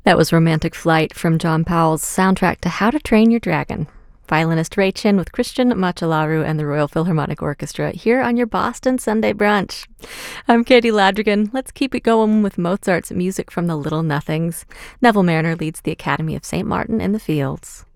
That was Romantic Flight from John Powell's soundtrack to How to Train Your Dragon. Violinist Ray Chin with Christian Machalaru and the Royal Philharmonic Orchestra here on your Boston Sunday Brunch. I'm Katie Ladrigan. Let's keep it going with Mozart's music from the Little Nothings. Neville Mariner leads the Academy of St. Martin in the Fields.